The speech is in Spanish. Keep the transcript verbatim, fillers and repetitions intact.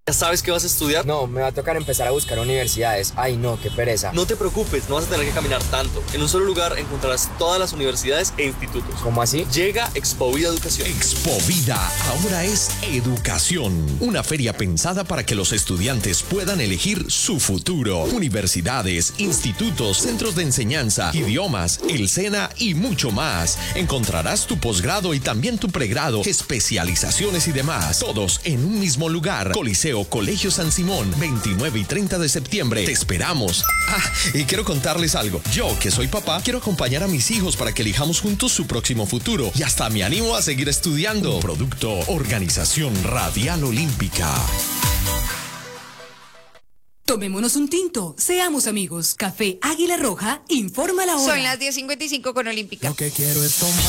¿Ya sabes qué vas a estudiar? No, me va a tocar empezar a buscar universidades. Ay, no, qué pereza. No te preocupes, no vas a tener que caminar tanto. En un solo lugar encontrarás todas las universidades e institutos. ¿Cómo así? Llega Expovida Educación. Expovida ahora es educación. Una feria pensada para que los estudiantes puedan elegir su futuro. Universidades, institutos, centros de enseñanza, idiomas, el SENA y mucho más. Encontrarás tu posgrado y también tu pregrado, especializaciones y demás. Todos en un mismo lugar. Coliseo Colegio San Simón, veintinueve y treinta de septiembre. Te esperamos. Ah, y quiero contarles algo. Yo, que soy papá, quiero acompañar a mis hijos para que elijamos juntos su próximo futuro. Y hasta me animo a seguir estudiando. Un producto Organización Radial Olímpica. Tomémonos un tinto, seamos amigos. Café Águila Roja, informa la hora. Son las diez cincuenta y cinco con Olímpica. Lo que quiero es tomar.